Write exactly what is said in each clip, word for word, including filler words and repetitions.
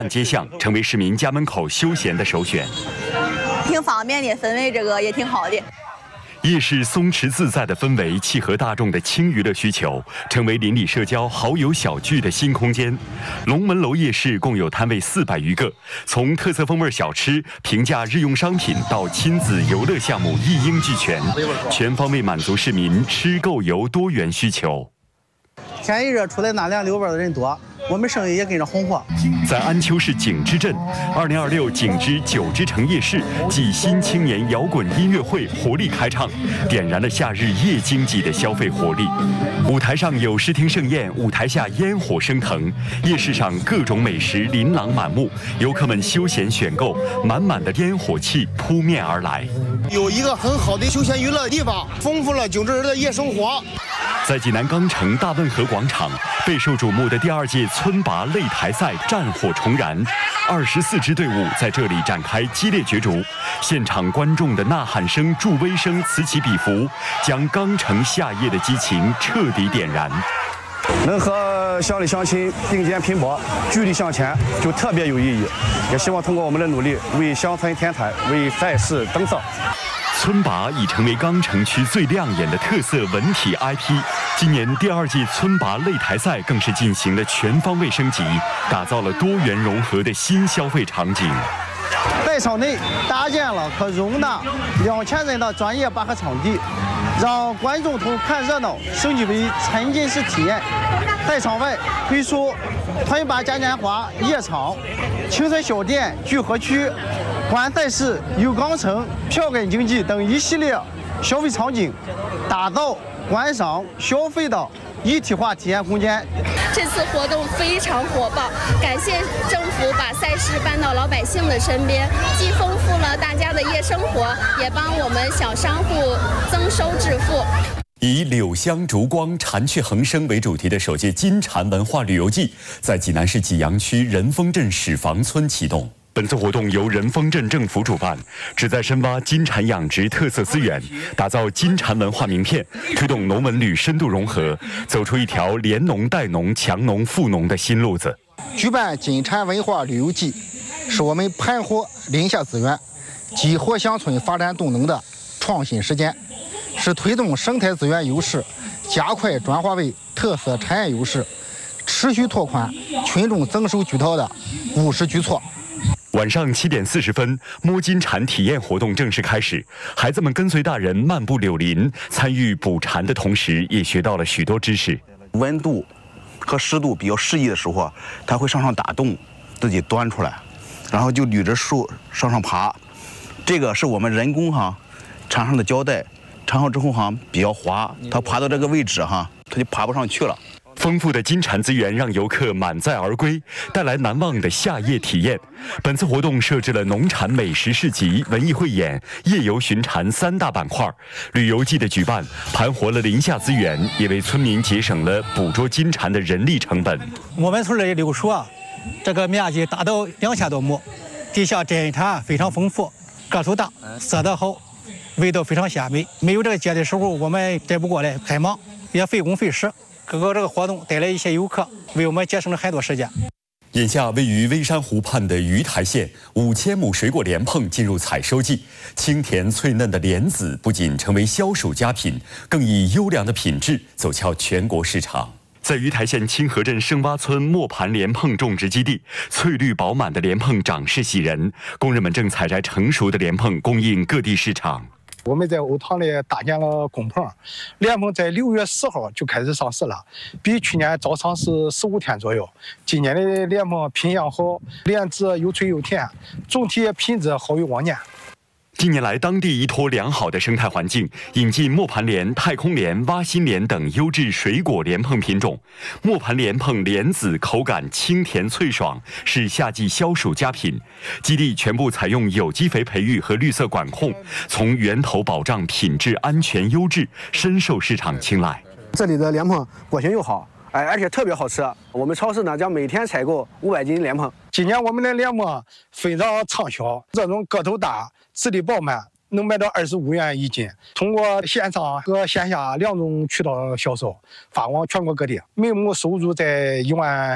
街巷成为市民家门口休闲的首选， 挺方便的，氛围这个也挺好的。 夜市松弛自在的氛围，契合大众的轻娱乐需求，成为邻里社交、好友小聚的新空间。龙门楼夜市共有摊位四百余个，从特色风味小吃、平价日用商品到亲子游乐项目一应俱全，全方位满足市民吃购游多元需求。 天一热，出来纳凉溜弯的人多，我们生意也跟着红火。 在安丘市景之镇，二零二六景之九之城夜市暨新青年摇滚音乐会活力开唱，点燃了夏日夜经济的消费活力。舞台上有视听盛宴，舞台下烟火升腾，夜市上各种美食琳琅满目，游客们休闲选购，满满的烟火气扑面而来。 有一个很好的休闲娱乐地方，丰富了景之人的夜生活。 在济南钢城大汶河广场，备受瞩目的第二届村拔擂台赛战火重燃，二十四支队伍在这里展开激烈角逐，现场观众的呐喊声、助威声此起彼伏，将钢城夏夜的激情彻底点燃。 能和乡里乡亲并肩拼搏、聚力向前，就特别有意义。也希望通过我们的努力，为乡村添彩，为赛事登色。 村拔已成为钢城区最亮眼的特色文体 I P。今年第二季村拔擂台赛更是进行了全方位升级，打造了多元融合的新消费场景。 在场内搭建了可容纳两千人的专业拔河场地，让观众从看热闹升级为沉浸式体验。在场外推出村拔嘉年华夜场、青春小店聚合区、观赛室、有钢城、票根经济等一系列消费场景，打造观赏消费的一体化体验空间。 这次活动非常火爆，感谢政府把赛事搬到老百姓的身边，既丰富了大家的夜生活，也帮我们小商户增收致富。 以柳香烛光、蝉雀横生为主题的首届金蝉文化旅游季，在济南市济阳区仁丰镇始房村启动。本次活动由仁丰镇政府主办，旨在深挖金蝉养殖特色资源，打造金蝉文化名片，推动农文旅深度融合，走出一条联农带农、强农富农的新路子。 举办金蝉文化旅游季，是我们盘活林下资源、激活乡村发展动能的创新实践，是推动生态资源优势加快转化为特色产业优势，持续拓宽群众增收渠道的务实举措。 晚上七点四十分，摸金蝉体验活动正式开始。孩子们跟随大人漫步柳林，参与捕蝉的同时，也学到了许多知识。 温度和湿度比较适宜的时候，它会上上打洞，自己端出来，然后就捋着树上上爬。这个是我们人工哈缠上的胶带，缠好之后哈比较滑，它爬到这个位置哈，它就爬不上去了。 丰富的金蝉资源让游客满载而归，带来难忘的夏夜体验。本次活动设置了农产美食市集、文艺汇演、夜游寻蝉三大板块。旅游季的举办，盘活了林下资源，也为村民节省了捕捉金蝉的人力成本。 我们村的柳树啊，这个面积达到两千多亩，地下真蝉非常丰富，个头大，色泽好，味道非常鲜美。没有这个节的时候，我们摘不过来，太忙，也费工费时。各个这个活动带来一些游客，为我们节省了很多时间。 眼下位于微山湖畔的鱼台县，五千亩水果莲蓬进入采收季，清甜脆嫩的莲子不仅成为消暑佳品，更以优良的品质走俏全国市场。在鱼台县清河镇盛洼村磨盘莲蓬种植基地，翠绿饱满的莲蓬长势喜人，工人们正采摘成熟的莲蓬，供应各地市场。 我们在欧塘里搭建了工棚，莲蓬在六月四号就开始上市了，比去年早上市十五天左右。今年的莲蓬品相好，莲子又脆又甜，总体品质好于往年。 近年来，当地依托良好的生态环境，引进磨盘莲、太空莲、挖心莲等优质水果莲蓬品种。磨盘莲蓬莲子口感清甜脆爽，是夏季消暑佳品。基地全部采用有机肥培育和绿色管控，从源头保障品质安全优质，深受市场青睐。 这里的莲蓬果型又好，哎，而且特别好吃。我们超市呢将每天采购五百斤莲蓬。 今年我们的莲蓬非常畅销，这种个头大、质地饱满，能卖到二十五元一斤。通过线上和线下两种渠道销售，发往全国各地，每亩收入在一万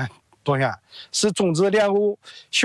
多元，是种植莲藕。